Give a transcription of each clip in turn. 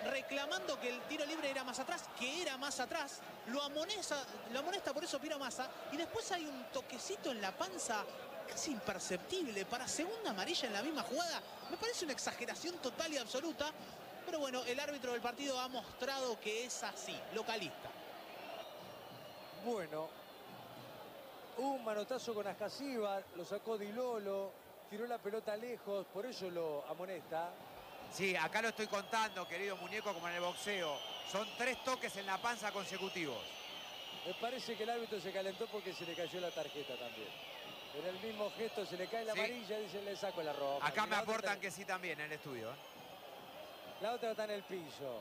reclamando que el tiro libre era más atrás, que era más atrás, lo amonesta, por eso Piero Massa, y después hay un toquecito en la panza casi imperceptible para segunda amarilla en la misma jugada. Me parece una exageración total y absoluta, pero bueno, el árbitro del partido ha mostrado que es así, localista. Bueno, un manotazo con Ascasíbar, lo sacó Di Lolo, tiró la pelota lejos, por eso lo amonesta. Sí, acá lo estoy contando, querido muñeco, como en el boxeo. Son 3 toques en la panza consecutivos. Me parece que el árbitro se calentó porque se le cayó la tarjeta también. En el mismo gesto se le cae la amarilla, dice, le saco la roja. Acá me aportan que sí también en el estudio. La otra está en el piso.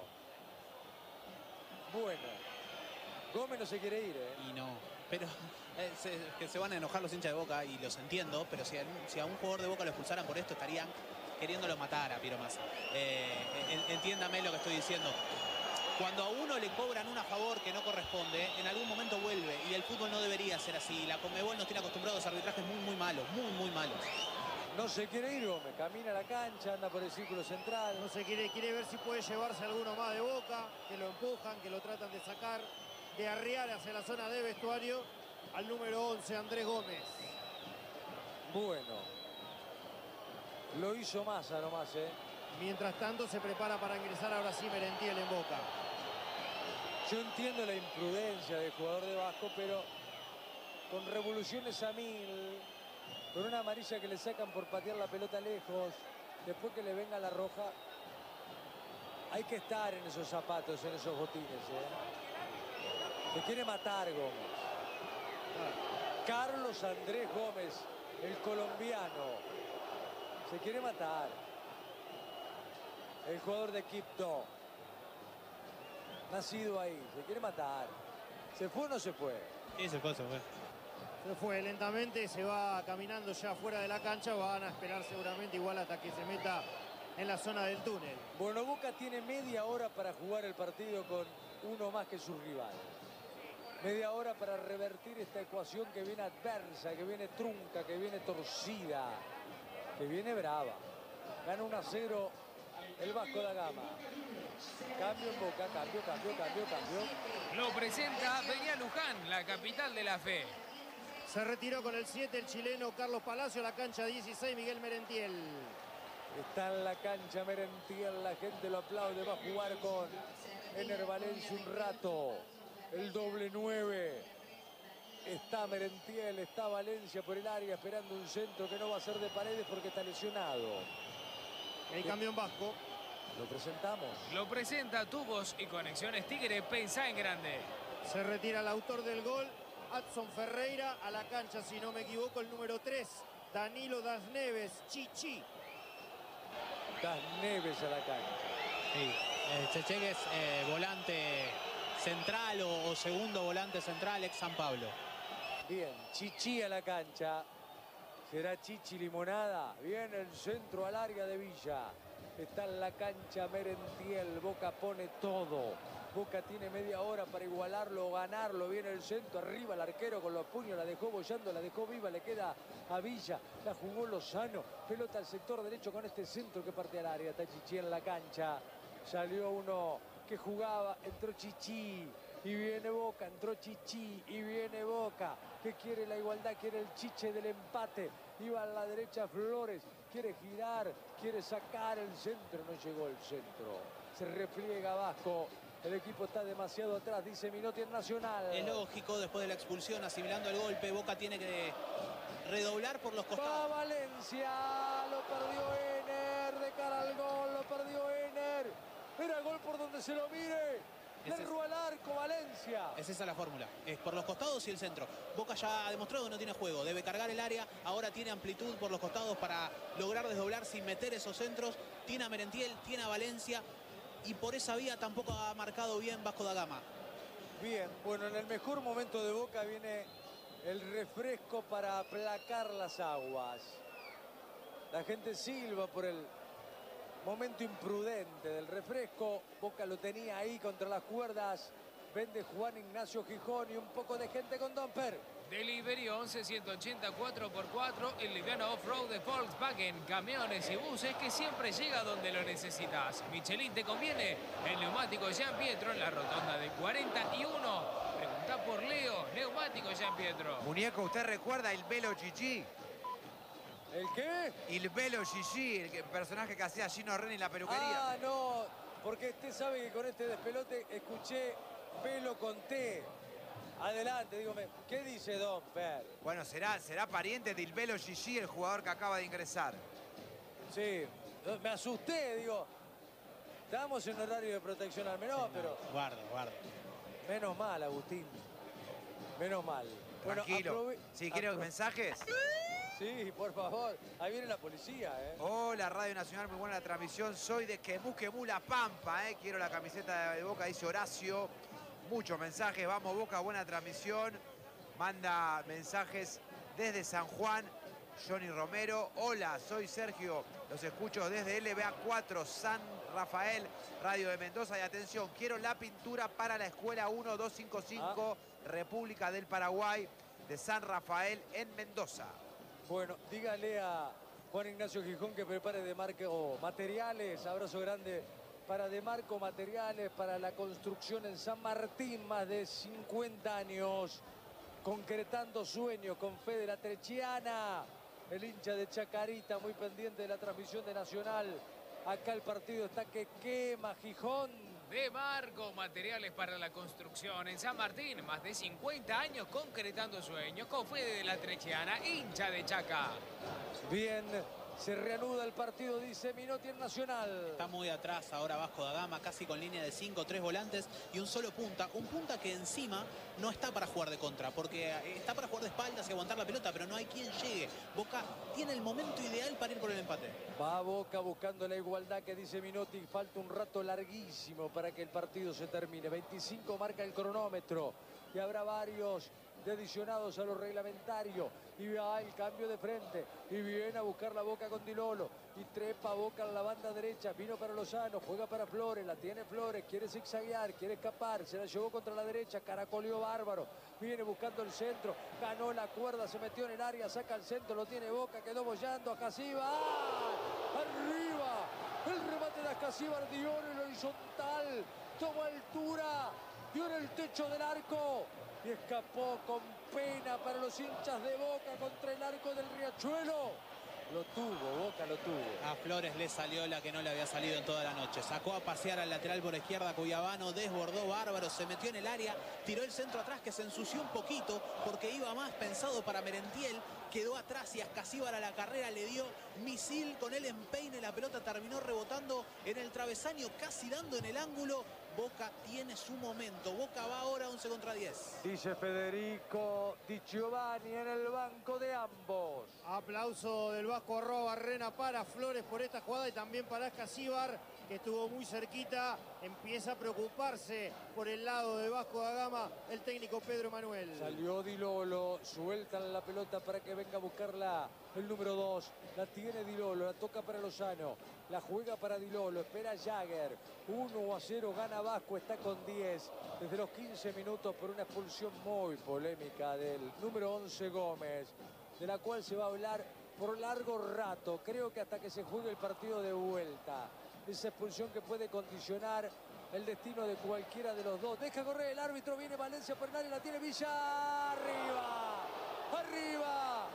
Bueno. Gómez no se quiere ir, Y no, pero que se van a enojar los hinchas de Boca y los entiendo, pero si a un jugador de Boca lo expulsaran por esto, estarían queriéndolo matar a Piero Massa. Entiéndame lo que estoy diciendo. Cuando a uno le cobran un a favor que no corresponde, en algún momento vuelve, y el fútbol no debería ser así. La Conmebol nos tiene acostumbrados a arbitrajes muy malos, muy malos. No se quiere ir Gómez, camina a la cancha, anda por el círculo central. No se quiere ver si puede llevarse alguno más de Boca, que lo empujan, que lo tratan de sacar, de arriar hacia la zona de vestuario al número 11, Andrés Gómez. Bueno, lo hizo Massa nomás, Mientras tanto se prepara para ingresar ahora sí Merentiel en Boca. Yo entiendo la imprudencia del jugador de Vasco, pero con revoluciones a 1000, con una amarilla que le sacan por patear la pelota lejos, después que le venga la roja, hay que estar en esos zapatos, en esos botines, Se quiere matar Gómez. Carlos Andrés Gómez, el colombiano, se quiere matar. El jugador de Quibdó, nacido ahí, se quiere matar. ¿Se fue o no se fue? Sí, se fue. Se fue lentamente, se va caminando ya fuera de la cancha. Van a esperar seguramente igual hasta que se meta en la zona del túnel. Bueno, Boca tiene media hora para jugar el partido con uno más que su rival. Media hora para revertir esta ecuación que viene adversa, que viene trunca, que viene torcida, que viene brava. Gana 1-0 el Vasco da Gama. Cambio en Boca, cambio. Lo presenta Peña Luján, la capital de la fe. Se retiró con el 7 el chileno Carlos Palacio, la cancha 16 Miguel Merentiel. Está en la cancha Merentiel, la gente lo aplaude, va a jugar con Ener Valencia un rato. El doble 9. Está Merentiel, está Valencia por el área esperando un centro que no va a ser de Paredes porque está lesionado. El cambio en Vasco. Lo presentamos. Lo presenta Tubos y Conexiones Tigre, pensá en grande. Se retira el autor del gol, Adson Ferreira, a la cancha, si no me equivoco, el número 3, Danilo Das Neves, Chichi. Das Neves a la cancha. Sí, Checheque es volante central o segundo volante central, ex San Pablo. Bien, Chichi a la cancha. Será Chichi Limonada. Viene el centro al área de Villa. Está en la cancha Merentiel. Boca pone todo. Boca tiene media hora para igualarlo o ganarlo. Viene el centro arriba. El arquero con los puños la dejó bollando, la dejó viva. Le queda a Villa. La jugó Lozano. Pelota al sector derecho con este centro que parte al área. Está Chichi en la cancha. Salió uno que jugaba. Entró Chichi. Y viene Boca, entró Chichi, y viene Boca, que quiere la igualdad, quiere el chiche del empate. Iba a la derecha Flores, quiere girar, quiere sacar el centro, no llegó el centro. Se repliega Vasco, el equipo está demasiado atrás, dice Minotti en Nacional. Es lógico, después de la expulsión, asimilando el golpe, Boca tiene que redoblar por los costados. Va Valencia, lo perdió Ener, de cara al gol, lo perdió Ener. Era gol por donde se lo mire. Cerró al arco Valencia. Es esa la fórmula. Es por los costados y el centro. Boca ya ha demostrado que no tiene juego. Debe cargar el área. Ahora tiene amplitud por los costados para lograr desdoblar sin meter esos centros. Tiene a Merentiel, tiene a Valencia. Y por esa vía tampoco ha marcado bien Vasco da Gama. Bien, bueno, en el mejor momento de Boca viene el refresco para aplacar las aguas. La gente silba por el momento imprudente del refresco. Boca lo tenía ahí contra las cuerdas Vende Juan Ignacio Gijón y un poco de gente con Domper. Delivery 11 180 4x4, el liviano off-road de Volkswagen, camiones y buses que siempre llega donde lo necesitas. Michelin te conviene, el neumático Gian Pietro en la rotonda de 41. Pregunta por Leo, neumático Gian Pietro. Muñeco, ¿usted recuerda el Velo Gigi? ¿El qué? El Velo Gigi, el personaje que hacía Gino Reni en la peluquería. Ah, no, porque usted sabe que con este despelote escuché pelo con T. Adelante, dígame, ¿qué dice Domper? Bueno, será pariente del Velo Gigi, el jugador que acaba de ingresar. Sí, me asusté, digo. Estamos en horario de protección al menor, pero Guarda, guarda. menos mal, Agustín. Menos mal. Tranquilo. Bueno, Si quieren mensajes. Sí, por favor. Ahí viene la policía, ¿eh? Hola, Radio Nacional, muy buena la transmisión. Soy de Quemú, La Pampa, ¿eh? Quiero la camiseta de Boca, dice Horacio. Muchos mensajes, vamos Boca, buena transmisión. Manda mensajes desde San Juan, Johnny Romero. Hola, soy Sergio, los escucho desde LBA4, San Rafael, Radio de Mendoza. Y atención, quiero la pintura para la Escuela 1255, República del Paraguay, de San Rafael en Mendoza. Bueno, dígale a Juan Ignacio Gijón que prepare de marco materiales. Abrazo grande para Demarco Materiales, para la construcción en San Martín, más de 50 años, concretando sueños con Fede La Trechiana, el hincha de Chacarita, muy pendiente de la transmisión de Nacional. Acá el partido está que quema Gijón. Demarco Materiales para la construcción en San Martín, más de 50 años concretando sueños con Fede de La Trechiana, hincha de Chaca. Bien, se reanuda el partido, dice Minotti en Nacional. Está muy atrás ahora Vasco da Gama, casi con línea de 5, 3 volantes y un solo punta. Un punta que encima no está para jugar de contra, porque está para jugar de espaldas y aguantar la pelota, pero no hay quien llegue. Boca tiene el momento ideal para ir por el empate. Va Boca buscando la igualdad que dice Minotti. Falta un rato larguísimo para que el partido se termine. 25 marca el cronómetro y habrá varios adicionados a lo reglamentario. Y va el cambio de frente y viene a buscar la Boca con Di Lolo y trepa Boca en la banda derecha. Vino para Lozano, juega para Flores, la tiene Flores, quiere zigzaguear, quiere escapar, se la llevó contra la derecha, caracoleó bárbaro, viene buscando el centro, ganó la cuerda, se metió en el área, saca el centro, lo tiene Boca, quedó bollando a Casiva. ¡Ah! Arriba, el remate de Ascasíbar, dio en el horizontal, tomó altura, dio en el techo del arco y escapó con pena para los hinchas de Boca contra el arco del Riachuelo. Lo tuvo, Boca lo tuvo. A Flores le salió la que no le había salido en toda la noche. Sacó a pasear al lateral por izquierda Cuyabano, desbordó bárbaro, se metió en el área, tiró el centro atrás que se ensució un poquito porque iba más pensado para Merentiel. Quedó atrás y Ascasíbar a la carrera le dio misil con el empeine. La pelota terminó rebotando en el travesaño, casi dando en el ángulo. Boca tiene su momento. Boca va ahora 11 contra 10. Dice Federico Di Giovanni en el banco de ambos. Aplauso del Vasco Arrobarrena para Flores por esta jugada y también para Ascasíbar, que estuvo muy cerquita. Empieza a preocuparse por el lado de Vasco da Gama el técnico Pedro Manuel. Salió Di Lolo, sueltan la pelota para que venga a buscarla el número 2. La tiene Di Lolo, la toca para Lozano, la juega para Di Lolo, espera Jagger. 1-0 gana Vasco, está con 10 desde los 15 minutos por una expulsión muy polémica del número 11 Gómez, de la cual se va a hablar por largo rato, creo que hasta que se juegue el partido de vuelta. Esa expulsión que puede condicionar el destino de cualquiera de los dos. Deja correr el árbitro, viene Valencia por el área, la tiene Villa, arriba, arriba.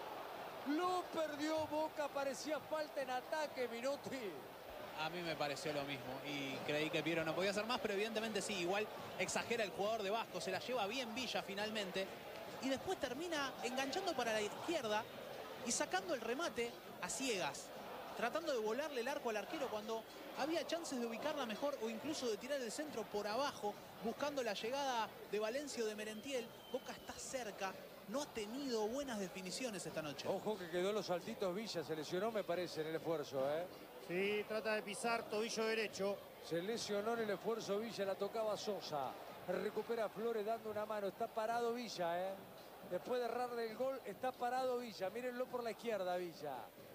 Lo perdió Boca, parecía falta en ataque, Minotti. A mí me pareció lo mismo y creí que Piero no podía hacer más, pero evidentemente sí, igual exagera el jugador de Vasco, se la lleva bien Villa finalmente y después termina enganchando para la izquierda y sacando el remate a ciegas, tratando de volarle el arco al arquero cuando había chances de ubicarla mejor o incluso de tirar el centro por abajo, buscando la llegada de Valencia o de Merentiel. Boca está cerca, no ha tenido buenas definiciones esta noche. Ojo que quedó los saltitos Villa, se lesionó me parece en el esfuerzo, Sí, trata de pisar tobillo derecho. Se lesionó en el esfuerzo Villa, la tocaba Sosa. Recupera Flores dando una mano, está parado Villa, Después de errar el gol, está parado Villa. Mírenlo por la izquierda Villa.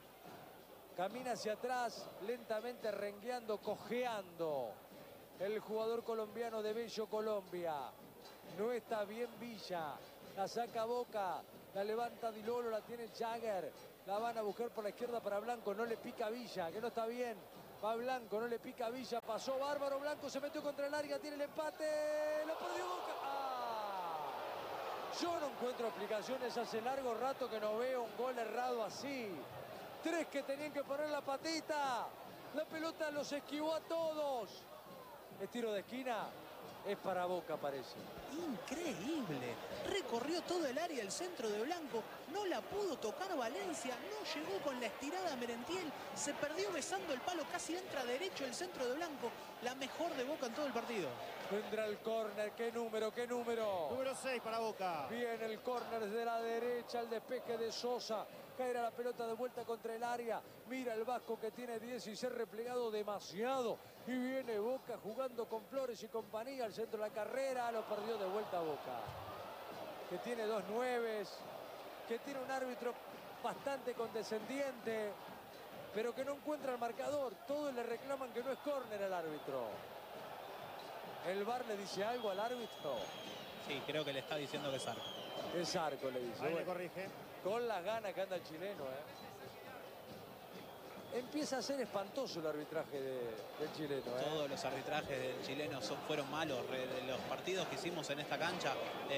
Camina hacia atrás, lentamente rengueando, cojeando. El jugador colombiano de Bello Colombia. No está bien Villa. La saca Boca. La levanta Di Lolo, la tiene Jagger. La van a buscar por la izquierda para Blanco. No le pica Villa, que no está bien. Va Blanco, no le pica Villa. Pasó bárbaro. Blanco se metió contra el área. Tiene el empate. Lo perdió Boca. ¡Ah! Yo no encuentro explicaciones. Hace largo rato que no veo un gol errado así. 3 que tenían que poner la patita. La pelota los esquivó a todos. Es tiro de esquina. Es para Boca, parece. Increíble. Recorrió todo el área el centro de Blanco. No la pudo tocar Valencia. No llegó con la estirada Merentiel. Se perdió besando el palo. Casi entra derecho el centro de Blanco. La mejor de Boca en todo el partido. Vendrá el córner. ¿Qué número? ¿Qué número? Número 6 para Boca. Viene el córner desde la derecha. El despeje de Sosa. Caerá la pelota de vuelta contra el área. Mira el Vasco que tiene 10 y se ha replegado demasiado. Y viene Boca jugando con Flores y compañía al centro de la carrera. Lo perdió de vuelta Boca. Que tiene 2 nueves. Que tiene un árbitro bastante condescendiente. Pero que no encuentra el marcador. Todos le reclaman que no es córner al árbitro. ¿El VAR le dice algo al árbitro? Sí, creo que le está diciendo que es arco. Es arco, le dice. Ahí le Bueno, corrige. con las ganas que anda el chileno, Empieza a ser espantoso el arbitraje del chileno, Todos los arbitrajes del chileno fueron malos. Los partidos que hicimos en esta cancha,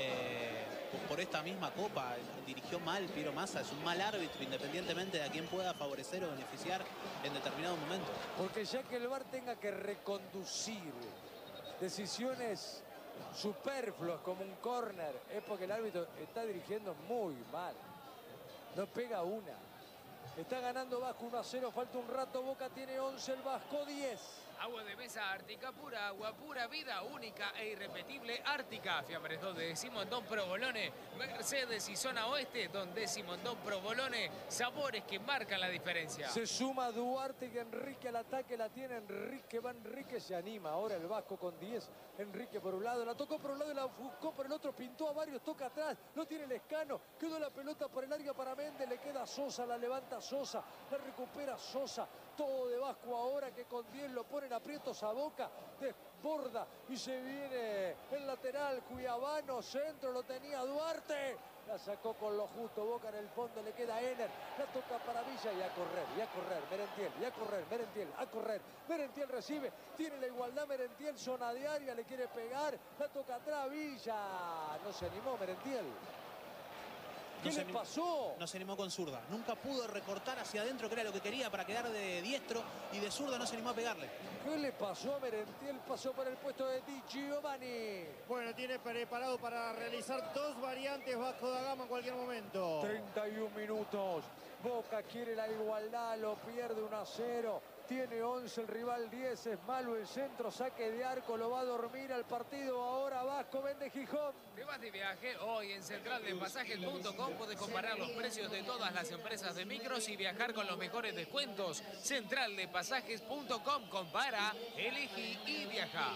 por esta misma copa, dirigió mal Piero Massa. Es un mal árbitro, independientemente de a quién pueda favorecer o beneficiar en determinado momento. Porque ya que el VAR tenga que reconducir decisiones superfluas como un córner, es porque el árbitro está dirigiendo muy mal. No pega una. Está ganando Vasco 1-0, falta un rato, Boca tiene 11, el Vasco 10. Agua de mesa Ártica, pura agua, pura vida, única e irrepetible Ártica. Fiambres 2 de Simondón Provolone, Mercedes y Zona Oeste, donde Simondón Provolone, sabores que marcan la diferencia. Se suma Duarte y Enrique al ataque, la tiene Enrique, va Enrique, se anima. Ahora el Vasco con 10, Enrique por un lado, la tocó por un lado y la buscó por el otro, pintó a varios, toca atrás, no tiene Lescano, quedó la pelota por el área para Méndez, le queda Sosa, la levanta Sosa, la recupera Sosa. Todo de Vasco ahora que con 10 lo ponen aprietos a Boca, desborda y se viene el lateral Cuiabano, centro lo tenía Duarte, la sacó con lo justo, Boca en el fondo, le queda Ener, la toca para Villa y a correr, Merentiel, y a correr, Merentiel, a correr, Merentiel recibe, tiene la igualdad Merentiel, zona de área, le quiere pegar, la toca atrás Villa, no se animó Merentiel. ¿Qué le pasó? No se animó con zurda. Nunca pudo recortar hacia adentro, que era lo que quería, para quedar de diestro, y de zurda no se animó a pegarle. ¿Qué le pasó a Merentiel? Pasó por el puesto de Di Giovanni. Bueno, tiene preparado para realizar 2 variantes Vasco da Gama en cualquier momento. 31 minutos. Boca quiere la igualdad, lo pierde 1-0. Tiene 11, el rival 10, es malo el centro, saque de arco, lo va a dormir al partido. Ahora Vasco vende Gijón. Te vas de viaje, hoy en centraldepasajes.com puedes comparar los precios de todas las empresas de micros y viajar con los mejores descuentos. Centraldepasajes.com, compara, elegí y viaja.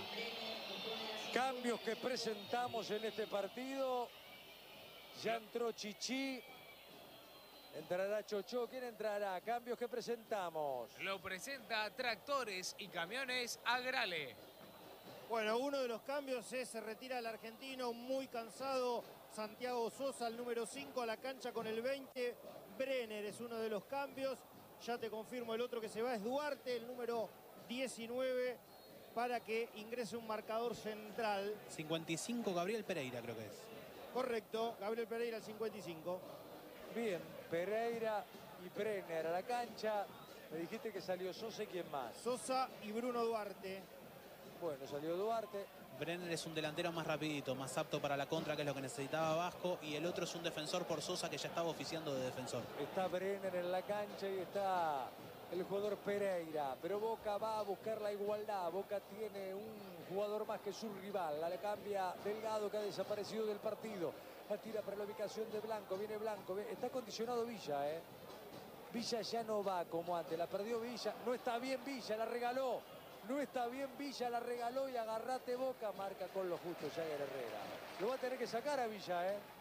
Cambios que presentamos en este partido. Ya entró Chichi. Entrará Chocho. ¿Quién entrará? Cambios que presentamos. Lo presenta Tractores y Camiones Agrale. Bueno, uno de los cambios es se retira el argentino muy cansado. Santiago Sosa, el número 5, a la cancha con el 20. Brenner es uno de los cambios. Ya te confirmo, el otro que se va es Duarte, el número 19, para que ingrese un marcador central. 55 Gabriel Pereira, creo que es. Correcto, Gabriel Pereira, el 55. Bien, Pereira y Brenner a la cancha. Me dijiste que salió Sosa y quién más. Sosa y Bruno Duarte. Bueno, salió Duarte. Brenner es un delantero más rapidito, más apto para la contra, que es lo que necesitaba Vasco. Y el otro es un defensor por Sosa, que ya estaba oficiando de defensor. Está Brenner en la cancha y está el jugador Pereira. Pero Boca va a buscar la igualdad. Boca tiene un jugador más que su rival. La le cambia Delgado, que ha desaparecido del partido. La tira para la ubicación de Blanco. Viene Blanco. Está condicionado Villa, Villa ya no va como antes. La perdió Villa. No está bien Villa, la regaló. No está bien Villa, la regaló y agarrate Boca. Marca con lo justo Jagger Herrera. Lo va a tener que sacar a Villa,